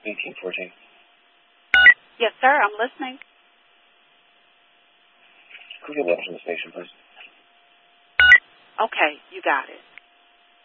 1814. Yes, sir. I'm listening. Could we get letters from the station, please? Okay, you got it.